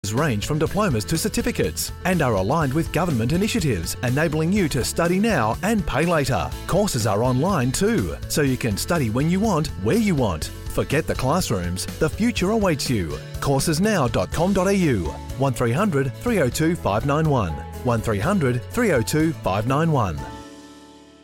range from diplomas to certificates and are aligned with government initiatives, enabling you to study now and pay later. Courses are online too, so you can study when you want, where you want. Forget the classrooms, the future awaits you. Coursesnow.com.au 1300 302 591 1300 302 591.